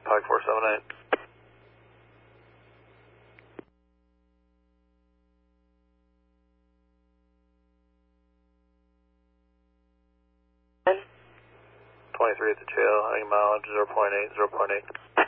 Pike 478. And 23 at the jail, heading mileage 0.8, 0.8.